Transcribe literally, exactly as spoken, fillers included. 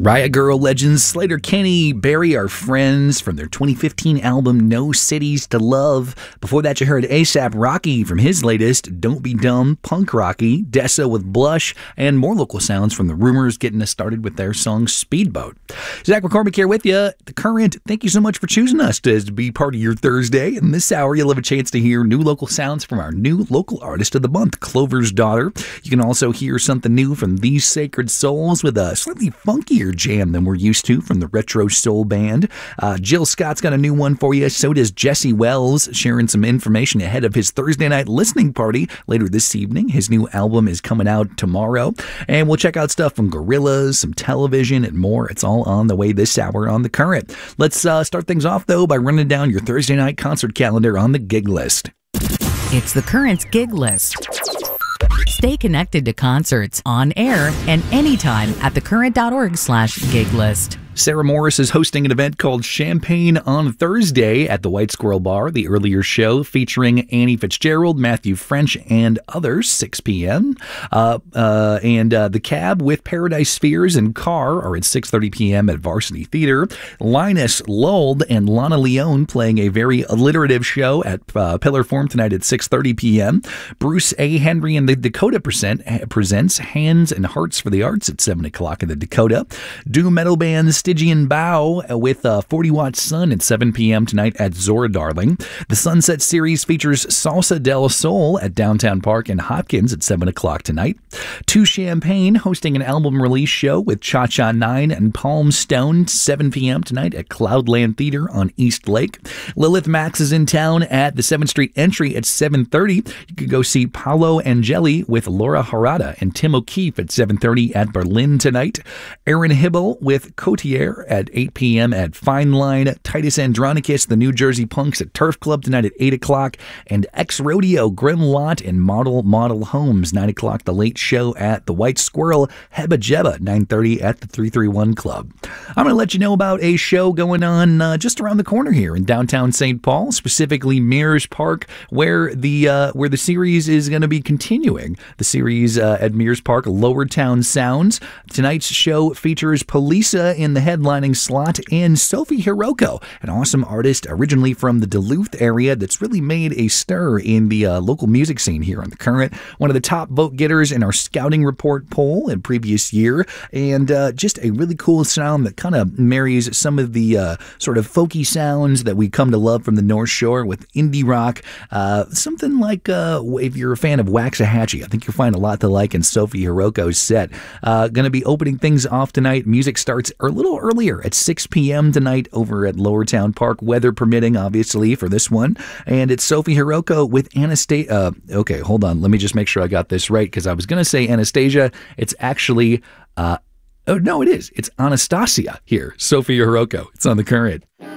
Riot Girl legends Sleater-Kinney, Barry are friends from their twenty fifteen album No Cities to Love. Before that, you heard A$AP Rocky from his latest Don't Be Dumb, Punk Rocky, Dessa with Blush, and more local sounds from The Rumors getting us started with their song Speedboat. Zach McCormick here with you. The Current, thank you so much for choosing us to be part of your Thursday. In this hour, you'll have a chance to hear new local sounds from our new local artist of the month, Clover's Daughter. You can also hear something new from These Sacred Souls with a slightly funkier jam than we're used to from the Retro Soul Band. Uh, Jill Scott's got a new one for you. So does Jesse Wells, sharing some information ahead of his Thursday night listening party later this evening. His new album is coming out tomorrow. And we'll check out stuff from Gorillaz, some television, and more. It's all on the way this hour on The Current. Let's uh, start things off, though, by running down your Thursday night concert calendar on the gig list. It's The Current's gig list. Stay connected to concerts on air and anytime at thecurrent.org slash gig list. Sarah Morris is hosting an event called Champagne on Thursday at the White Squirrel Bar. The earlier show featuring Annie Fitzgerald, Matthew French, and others, six p.m. Uh, uh, and uh, The Cab with Paradise Spheres and Carr are at six thirty p.m. at Varsity Theater. Linus Luld and Lana Leone playing a very alliterative show at uh, Pillar Form tonight at six thirty p.m. Bruce A. Henry and the Dakota present, presents Hands and Hearts for the Arts at seven o'clock in the Dakota. Doom metal bands Stygian Bow with uh, forty watt Sun at seven p.m. tonight at Zora Darling. The Sunset Series features Salsa del Sol at Downtown Park and Hopkins at seven o'clock tonight. Two Champagne hosting an album release show with Cha Cha nine and Palm Stone, seven p.m. tonight at Cloudland Theater on East Lake. Lilith Max is in town at the seventh Street Entry at seven thirty. You could go see Paolo Angeli with Laura Harada and Tim O'Keefe at seven thirty at Berlin tonight. Aaron Hibble with Cotier at eight p.m. at Fine Line. Titus Andronicus, the New Jersey Punks at Turf Club tonight at eight o'clock. And X-Rodeo, Grim Lot, and Model Model Homes, nine o'clock. The Late Show at the White Squirrel. Heba Jeba, nine thirty at the three thirty-one Club. I'm going to let you know about a show going on uh, just around the corner here in downtown Saint Paul, specifically Mears Park, where the uh, where the series is going to be continuing. The series uh, at Mears Park, Lower Town Sounds. Tonight's show features Polisa in the headlining slot and Sophie Hiroko, an awesome artist originally from the Duluth area that's really made a stir in the uh, local music scene here on The Current. One of the top vote getters in our scouting report poll in previous year, and uh, just a really cool sound that kind of marries some of the uh, sort of folky sounds that we come to love from the North Shore with indie rock. Uh, something like uh, if you're a fan of Waxahachie, I think you'll find a lot to like in Sophie Hiroko's set. Uh, going to be opening things off tonight. Music starts a little earlier at six p.m. tonight over at Lowertown Park, weather permitting, obviously, for this one. And it's Sophie Hiroko with Anastasia. Uh, okay, hold on. Let me just make sure I got this right, because I was going to say Anastasia. It's actually, uh, oh, no, it is. It's Anastasia here. Sophie Hiroko. It's on The Current.